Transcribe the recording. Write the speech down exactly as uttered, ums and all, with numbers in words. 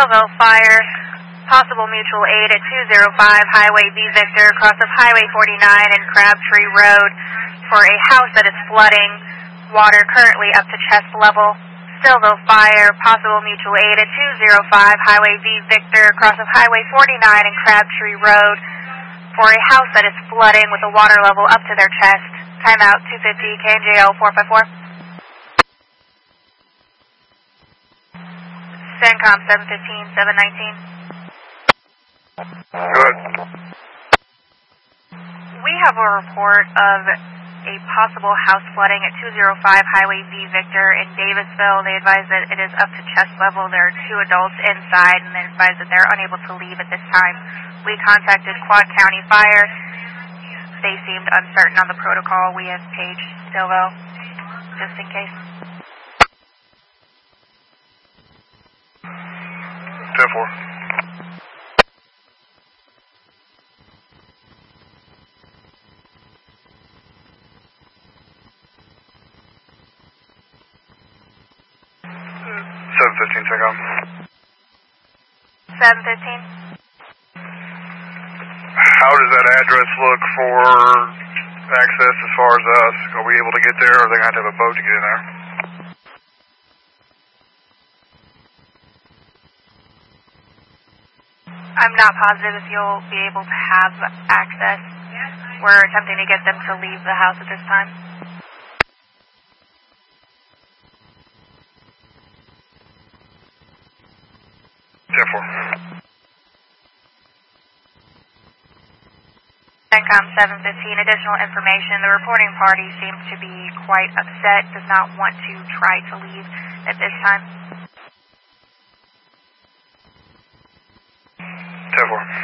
Stillville Fire, possible mutual aid at two oh five Highway V Victor, cross of Highway forty-nine and Crabtree Road for a house that is flooding, water currently up to chest level. Stillville Fire, possible mutual aid at two oh five Highway V Victor, cross of Highway forty-nine and Crabtree Road for a house that is flooding with the water level up to their chest. Timeout two fifty K N J L four five four. CENTCOM seven fifteen, seven nineteen. Good. We have a report of a possible house flooding at two oh five Highway V Victor in Davisville. They advise that it is up to chest level. There are two adults inside, and they advise that they're unable to leave at this time. We contacted Quad County Fire. They seemed uncertain on the protocol. We have paged Stillville, just in case. ten four. seven fifteen, CENTCOM. seven fifteen. How does that address look for access as far as us? Are we able to get there, or are they going to have to have a boat to get in there? I'm not positive if you'll be able to have access. We're attempting to get them to leave the house at this time. ten four. CENTCOM seven fifteen, additional information. The reporting party seems to be quite upset, does not want to try to leave at this time. ten four.